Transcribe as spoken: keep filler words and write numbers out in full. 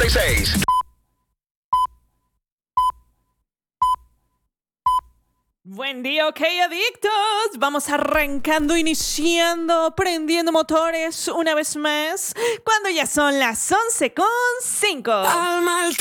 noventa y seis. Buen día, ok, adictos. Vamos arrancando, iniciando, prendiendo motores una vez más, cuando ya son las once con cinco. Al mal